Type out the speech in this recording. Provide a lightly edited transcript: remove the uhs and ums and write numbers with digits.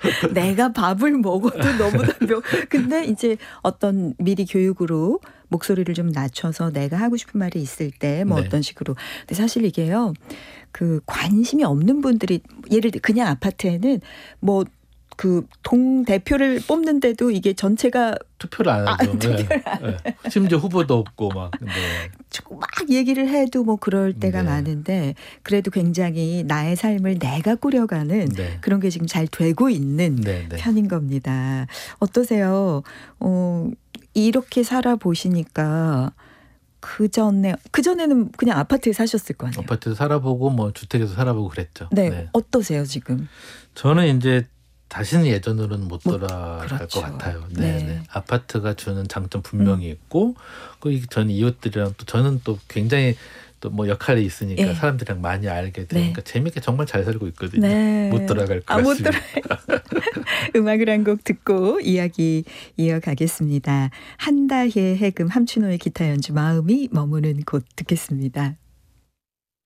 내가 밥을 먹어도 너무나 근데 이제 어떤 미리 교육으로 목소리를 좀 낮춰서 내가 하고 싶은 말이 있을 때 뭐 네. 어떤 식으로. 근데 사실 이게요. 그 관심이 없는 분들이 예를 들어 그냥 아파트에는 뭐 그 동대표를 뽑는데도 이게 전체가 투표를 안 하죠. 투표를 안 네. 심지어 후보도 없고 막. 네. 막 얘기를 해도 뭐 그럴 때가 네. 많은데 그래도 굉장히 나의 삶을 내가 꾸려가는 네. 그런 게 지금 잘 되고 있는 네, 네. 편인 겁니다. 어떠세요? 이렇게 살아보시니까 그전에는 그냥 아파트에 사셨을 거 아니에요. 아파트에서 살아보고 뭐 주택에서 살아보고 그랬죠. 네. 네. 어떠세요 지금? 저는 이제 다시는 예전으로는 못 돌아갈 그렇죠. 것 같아요. 네. 네. 네. 아파트가 주는 장점 분명히 있고, 전 이웃들이랑 또 저는 또 굉장히 또 뭐 역할이 있으니까 예. 사람들이랑 많이 알게 되니까 네. 재밌게 정말 잘 살고 있거든요. 네. 못 돌아갈 것 못 같습니다. 음악을 한 곡 듣고 이야기 이어가겠습니다. 한다희의 해금 함춘호의 기타 연주 마음이 머무는 곳 듣겠습니다.